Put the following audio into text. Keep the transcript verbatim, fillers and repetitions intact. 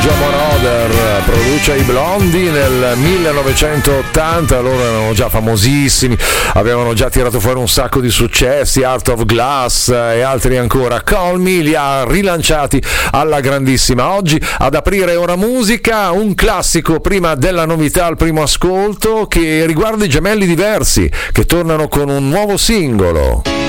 Joe Moroder produce i Blondi nel millenovecentottanta, loro erano già famosissimi, avevano già tirato fuori un sacco di successi, Art of Glass e altri ancora. Call Me li ha rilanciati alla grandissima. Oggi ad aprire Ora Musica, un classico prima della novità al primo ascolto che riguarda i Gemelli Diversi, che tornano con un nuovo singolo.